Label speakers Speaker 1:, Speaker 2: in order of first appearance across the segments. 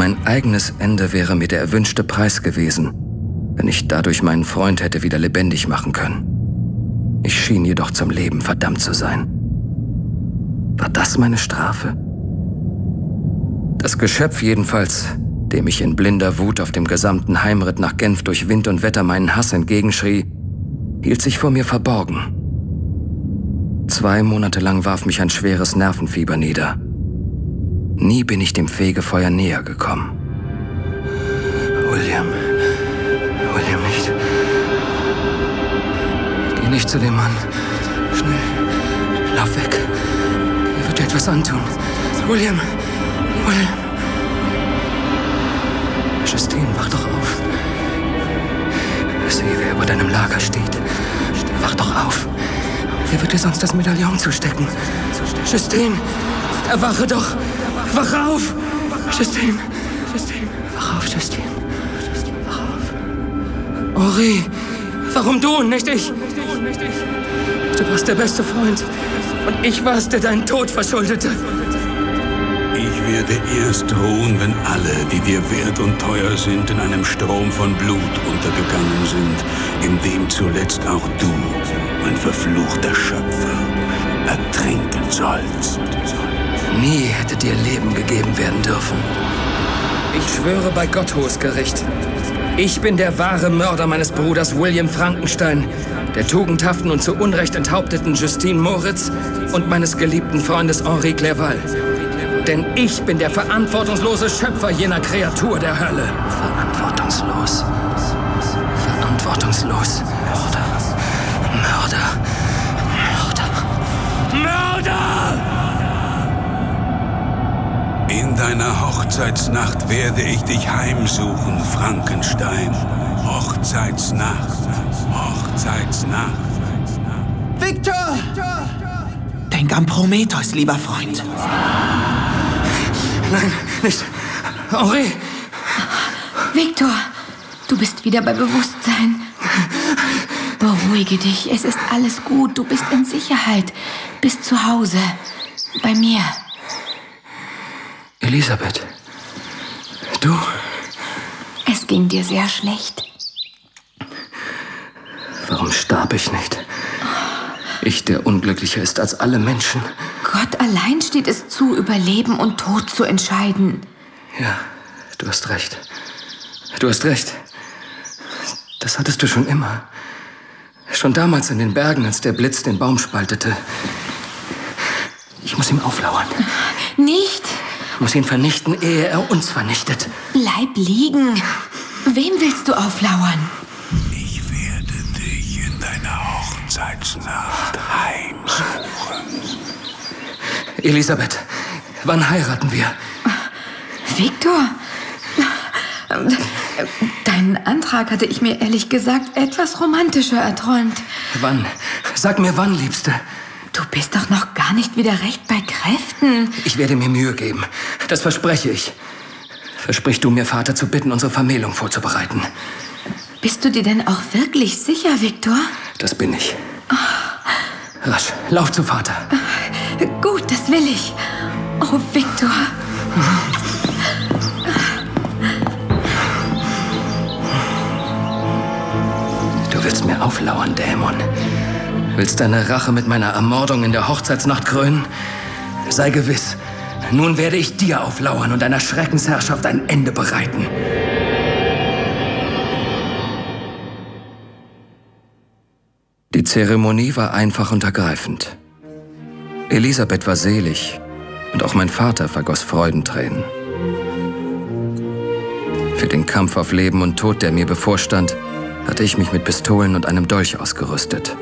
Speaker 1: Mein eigenes Ende wäre mir der erwünschte Preis gewesen, wenn ich dadurch meinen Freund hätte wieder lebendig machen können. Ich schien jedoch zum Leben verdammt zu sein. War das meine Strafe? Das Geschöpf jedenfalls, dem ich in blinder Wut auf dem gesamten Heimritt nach Genf durch Wind und Wetter meinen Hass entgegenschrie, hielt sich vor mir verborgen. 2 Monate lang warf mich ein schweres Nervenfieber nieder. Nie bin ich dem Fegefeuer näher gekommen. William nicht. Geh nicht zu dem Mann. Schnell, lauf weg. Er wird dir etwas antun. William. Justine, wach doch auf. Sieh, wer über deinem Lager steht. Wach doch auf. Er wird dir sonst das Medaillon zustecken. Justine, erwache doch. Wach auf. Justine. Wach auf, Justine. Wach auf. Henri, warum du und nicht ich? Du warst der beste Freund. Und ich war's, der deinen Tod verschuldete.
Speaker 2: Ich werde erst ruhen, wenn alle, die dir wert und teuer sind, in einem Strom von Blut untergegangen sind, in dem zuletzt auch du, mein verfluchter Schöpfer, ertrinken sollst.
Speaker 1: Nie hätte dir Leben gegeben werden dürfen. Ich schwöre bei Gott, hohes Gericht. Ich bin der wahre Mörder meines Bruders William Frankenstein, der tugendhaften und zu Unrecht enthaupteten Justine Moritz und meines geliebten Freundes Henri Clerval. Denn ich bin der verantwortungslose Schöpfer jener Kreatur der Hölle. Verantwortungslos. Mörder!
Speaker 2: In deiner Hochzeitsnacht werde ich dich heimsuchen, Frankenstein. Hochzeitsnacht.
Speaker 3: Victor! Denk an Prometheus, lieber Freund.
Speaker 1: Nein, nicht. Henri!
Speaker 4: Victor, du bist wieder bei Bewusstsein. Beruhige dich, es ist alles gut. Du bist in Sicherheit. Bist zu Hause. Bei mir.
Speaker 1: Elisabeth. Du?
Speaker 4: Es ging dir sehr schlecht.
Speaker 1: Warum starb ich nicht? Ich, der unglücklicher ist als alle Menschen.
Speaker 4: Gott allein steht es zu, über Leben und Tod zu entscheiden.
Speaker 1: Ja, du hast recht. Das hattest du schon immer. Schon damals in den Bergen, als der Blitz den Baum spaltete. Ich muss ihm auflauern.
Speaker 4: Nicht!
Speaker 1: Ich muss ihn vernichten, ehe er uns vernichtet.
Speaker 4: Bleib liegen. Wem willst du auflauern?
Speaker 2: Ich werde dich in deiner Hochzeitsnacht heimsuchen.
Speaker 1: Elisabeth, wann heiraten wir?
Speaker 4: Victor, deinen Antrag hatte ich mir ehrlich gesagt etwas romantischer erträumt.
Speaker 1: Wann? Sag mir wann, Liebste.
Speaker 4: Du bist doch noch gar nicht wieder recht bei Kräften.
Speaker 1: Ich werde mir Mühe geben. Das verspreche ich. Versprich du mir, Vater, zu bitten, unsere Vermählung vorzubereiten.
Speaker 4: Bist du dir denn auch wirklich sicher, Victor?
Speaker 1: Das bin ich. Rasch, lauf zu Vater.
Speaker 4: Gut, das will ich. Oh, Victor.
Speaker 1: Du willst mir auflauern, Dämon. Willst deine Rache mit meiner Ermordung in der Hochzeitsnacht krönen? Sei gewiss, nun werde ich dir auflauern und deiner Schreckensherrschaft ein Ende bereiten. Die Zeremonie war einfach und ergreifend. Elisabeth war selig und auch mein Vater vergoss Freudentränen. Für den Kampf auf Leben und Tod, der mir bevorstand, hatte ich mich mit Pistolen und einem Dolch ausgerüstet.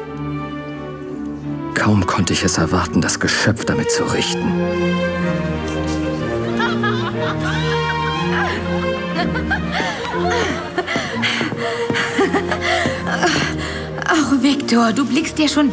Speaker 1: Kaum konnte ich es erwarten, das Geschöpf damit zu richten.
Speaker 4: Ach, Victor, du blickst dir schon